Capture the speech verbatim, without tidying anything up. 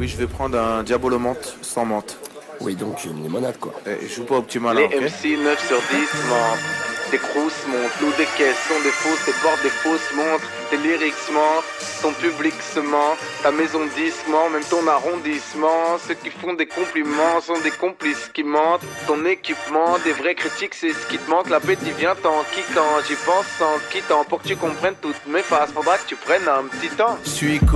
Oui, je vais prendre un Diabolo menthe sans menthe. Oui, donc une limonade, quoi. Eh, je joue pas au petit malin, Les ok? M C neuf sur dix mentent. Tes crousses montent, l'eau des caisses sont des fausses, tes portes des fausses montres, tes lyrics mentent, ton public se ment, ta maison disque ment, même ton arrondissement. Ceux qui font des compliments sont des complices qui mentent. Ton équipement, des vrais critiques, c'est ce qui te manque. L'appétit vient en kickant, j'y pense en quittant. Pour que tu comprennes toutes mes phases, faudra que tu prennes un petit temps. Je suis